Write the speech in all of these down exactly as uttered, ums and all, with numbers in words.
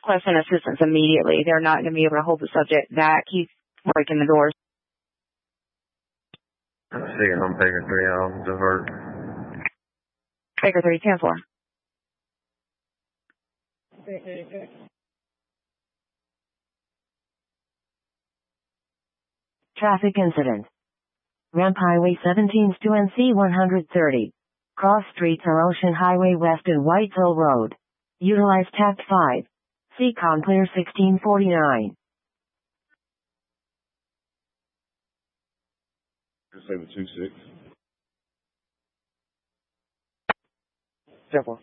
request an assistance immediately. They're not going to be able to hold the subject back. He's breaking the doors. See you on Baker three, I'll divert. Baker three, ten four. Traffic incident. Ramp Highway seventeen to N C one thirty. Cross streets are Ocean Highway West and Whitesville Road. Utilize Tact five. C COM clear sixteen forty-nine. Just say the two six. ten four.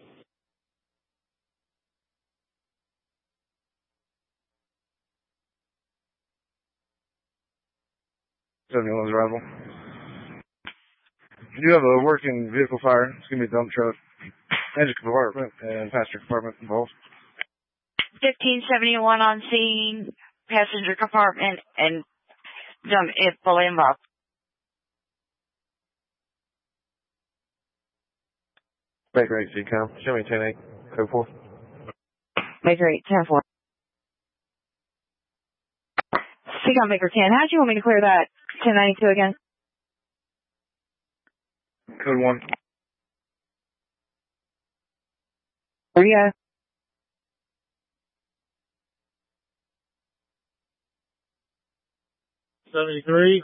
seventy-one's arrival. You do have a working vehicle fire. It's going to be a dump truck, engine compartment, and passenger compartment involved. fifteen seventy-one on scene, passenger compartment, and dump it fully involved. Baker eight, C COM. Show me ten eight, code four. Baker eight, ten four. C COM Baker ten. How do you want me to clear that ten ninety-two again? Code one. Where you at? seventy-three.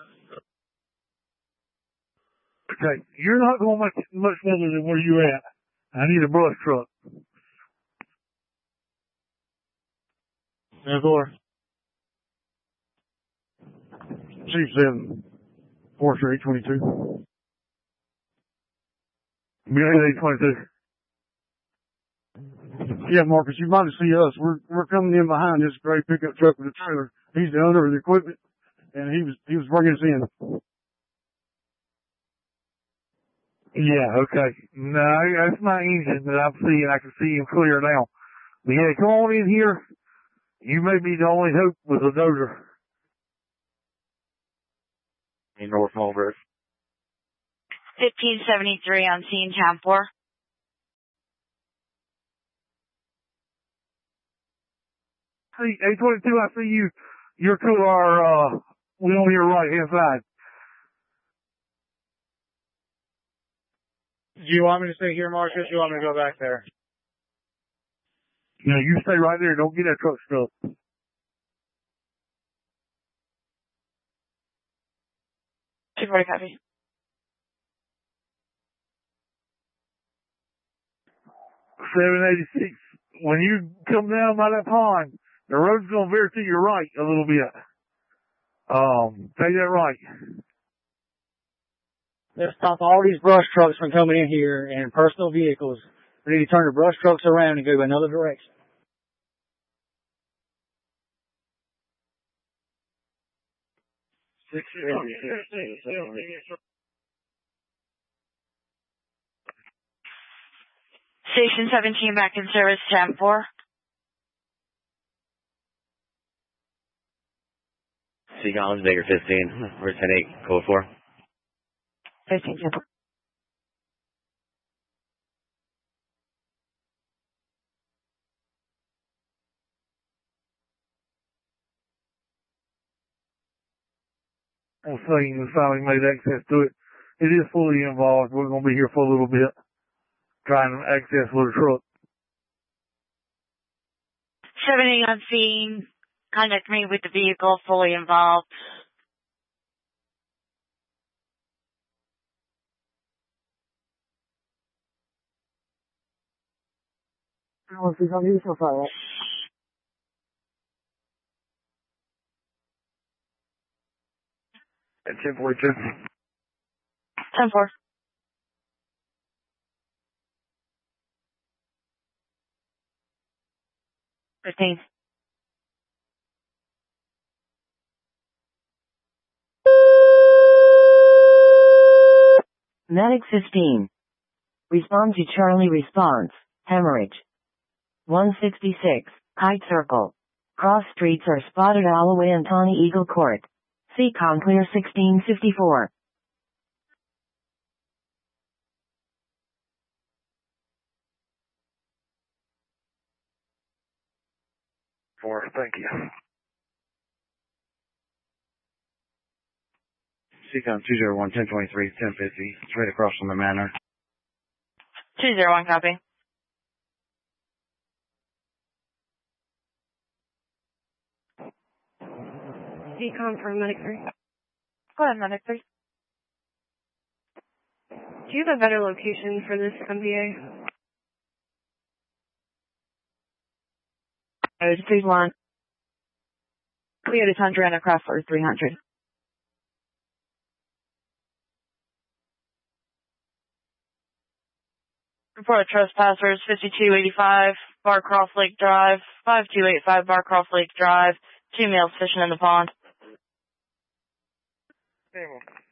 Okay, you're not going much, much further than where you at. I need a brush truck. ten four. Chief seven, Forester eight twenty-two. eight twenty-two. Yeah, Marcus, you might see us. We're we're coming in behind this gray pickup truck with a trailer. He's the owner of the equipment, and he was he was bringing us in. Yeah, okay. No, that's my engine that I'm seeing. I can see him clear now. But yeah, come on in here. You may be the only hope with a dozer. In North Mulberry. fifteen seventy-three on scene, ten four. Hey, eight twenty-two, I see you. You're to our, uh, we on your right hand side. Do you want me to stay here, Marcus? Or you want me to go back there? No, you stay right there. Don't get that truck stuck. two forty copy. seven eighty-six. When you come down by that pond, the road's going to veer to your right a little bit. Um, take that right. Let's stop all these brush trucks from coming in here and personal vehicles. We need to turn the brush trucks around and go another direction. Six, Station seventeen back in service, ten four. C COM, Baker fifteen, we're ten eight, code four. fifteen ten four. I'm saying we finally made access to it. It is fully involved. We're going to be here for a little bit, trying to access with a truck. seventy on scene. Contact me with the vehicle fully involved. How much is on you so far, right? At ten forty-two. ten four. fifteen. Medic fifteen. Respond to Charlie response. Hemorrhage. one sixty-six. Kite Circle. Cross streets are spotted Alloway and Tawny Eagle Court. C COM clear sixteen fifty-four. For thank you. Seacom two zero one, ten twenty-three, ten fifty. It's right across from the manor. two zero one, copy. Seacom for Medic three. Go ahead, Medic three. Do you have a better location for this M P A? It was three one. Toyota Tundra and a Chrysler three hundred. Report trespassers fifty-two eighty-five Barcroft Lake Drive, five two eight five Barcroft Lake Drive, two males fishing in the pond. Hey, well.